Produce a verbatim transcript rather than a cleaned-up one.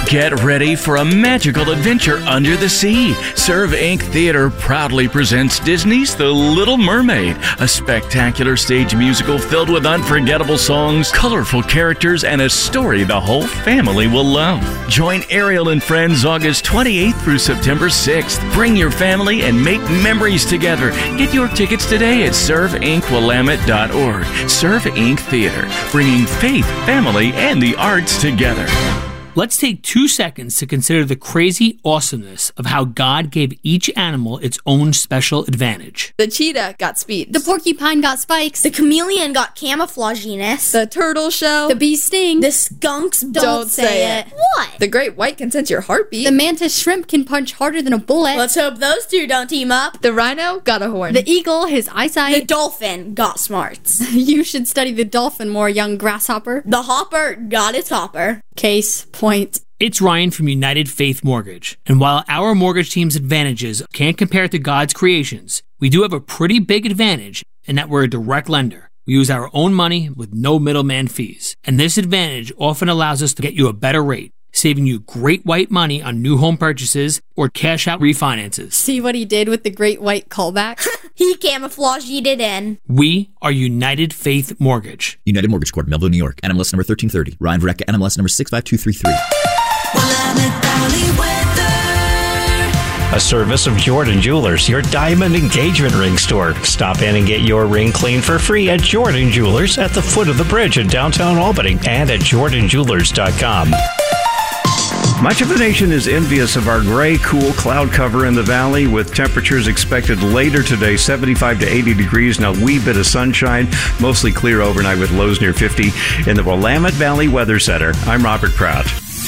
Get ready for a magical adventure under the sea. Serve Incorporated. Theater proudly presents Disney's The Little Mermaid, a spectacular stage musical filled with unforgettable songs, colorful characters, and a story the whole family will love. Join Ariel and friends August twenty-eighth through September sixth. Bring your family and make memories together. Get your tickets today at serve inc willamette dot org. Serve Incorporated. Theater, bringing faith, family, and the arts together. Let's take two seconds to consider the crazy awesomeness of how God gave each animal its own special advantage. The cheetah got speed. The porcupine got spikes. The chameleon got camouflaginess. The turtle shell. The bee sting. The skunks don't, Don't say, say it. it. What? The great white can sense your heartbeat. The mantis shrimp can punch harder than a bullet. Let's hope those two don't team up. The rhino got a horn. The eagle, his The eyesight. dolphin got smarts. You should study the dolphin more, young grasshopper. The hopper got its hopper. Case point. It's Ryan from United Faith Mortgage. And while our mortgage team's advantages can't compare to God's creations, we do have a pretty big advantage in that we're a direct lender. We use our own money with no middleman fees. And this advantage often allows us to get you a better rate, saving you great white money on new home purchases or cash out refinances. See what he did with the great white callback? He camouflaged it in. We are United Faith Mortgage. United Mortgage Corp, Melville, New York. N M L S number thirteen thirty. Ryan Verrecka, N M L S number six five two three three. Willamette Valley weather. A service of Jordan Jewelers, your diamond engagement ring store. Stop in and get your ring cleaned for free at Jordan Jewelers at the foot of the bridge in downtown Albany and at jordan jewelers dot com. Much of the nation is envious of our gray, cool cloud cover in the valley, with temperatures expected later today, seventy-five to eighty degrees, and a wee bit of sunshine, mostly clear overnight with lows near fifty. In the Willamette Valley Weather Center, I'm Robert Pratt.